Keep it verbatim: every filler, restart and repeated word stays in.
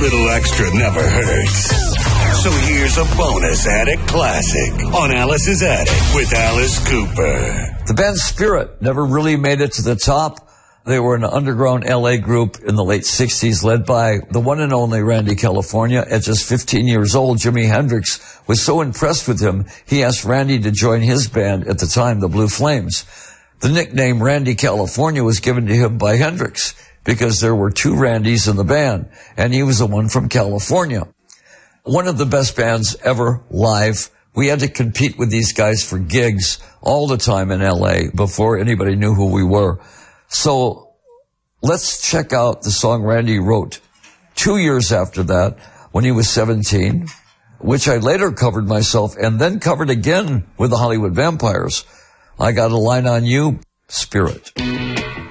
little extra never hurts. So here's a bonus Attic Classic on Alice's Attic with Alice Cooper. The band Spirit never really made it to the top. They were an underground L A group in the late sixties led by the one and only Randy California. At just fifteen years old, Jimi Hendrix was so impressed with him, he asked Randy to join his band at the time, the Blue Flames. The nickname Randy California was given to him by Hendrix because there were two Randys in the band, and he was the one from California. One of the best bands ever live. We had to compete with these guys for gigs all the time in L A before anybody knew who we were. So let's check out the song Randy wrote two years after that when he was seventeen, which I later covered myself and then covered again with the Hollywood Vampires. I Got a Line on You, Spirit.